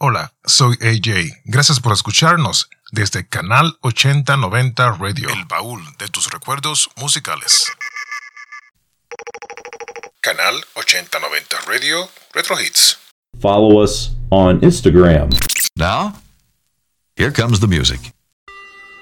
Hola, soy AJ. Gracias por escucharnos desde Canal 8090 Radio, el baúl de tus recuerdos musicales. Canal 8090 Radio, Retro Hits. Follow us on Instagram. Now, here comes the music.